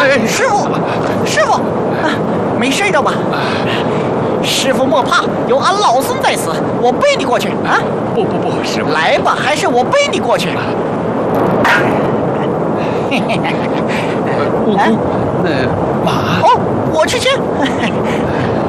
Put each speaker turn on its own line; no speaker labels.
师傅，师傅，没事的吧？师傅莫怕，有俺老孙在此，我背你过去啊！
不，师傅，
来吧，还是我背你过去。
悟空，那马
哦，我去牵。